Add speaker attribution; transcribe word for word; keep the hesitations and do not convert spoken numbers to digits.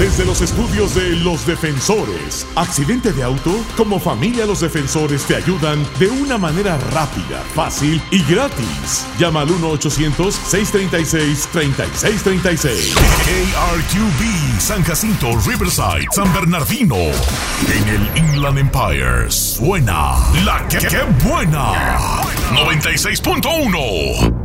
Speaker 1: Desde los estudios de Los Defensores. ¿Accidente de auto? Como familia Los Defensores te ayudan de una manera rápida, fácil y gratis. Llama al uno ochocientos, seiscientos treinta y seis, treinta y seis treinta y seis.
Speaker 2: K R Q B, San Jacinto, Riverside, San Bernardino. En el Inland Empire suena la que, que buena. noventa y seis punto uno.